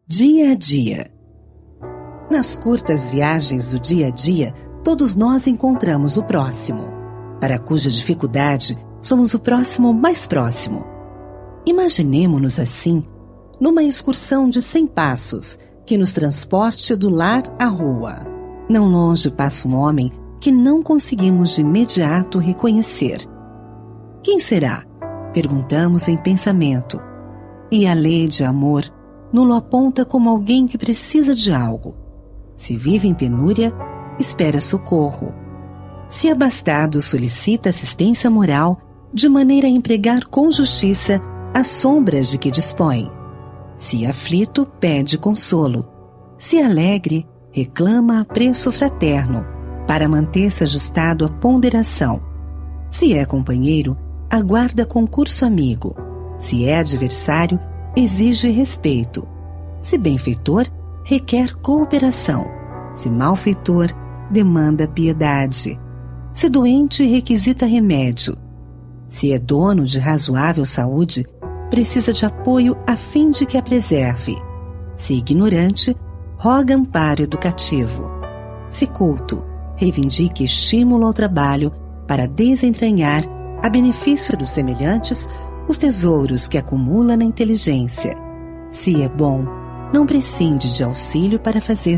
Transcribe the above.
Dia a dia. Nas curtas viagens do dia a dia, todos nós encontramos o próximo, para cuja dificuldade somos o próximo mais próximo. Imaginemo-nos assim, numa excursão de 100 passos, que nos transporte do lar à rua. Não longe passa um homem que não conseguimos de imediato reconhecer. Quem será? Perguntamos em pensamento. E a lei de amor nulo aponta como alguém que precisa de algo. Se vive em penúria, espera socorro. Se abastado, solicita assistência moral, de maneira a empregar com justiça as sombras de que dispõe. Se aflito, pede consolo. Se alegre, reclama apreço fraterno, para manter-se ajustado à ponderação. Se é companheiro, aguarda concurso amigo. Se é adversário, exige respeito. Se benfeitor, requer cooperação. Se malfeitor, demanda piedade. Se doente, requisita remédio. Se é dono de razoável saúde, precisa de apoio a fim de que a preserve. Se ignorante, roga amparo educativo. Se culto, reivindique estímulo ao trabalho para desentranhar, a benefício dos semelhantes, os tesouros que acumula na inteligência. Se é bom, não prescinde de auxílio para fazer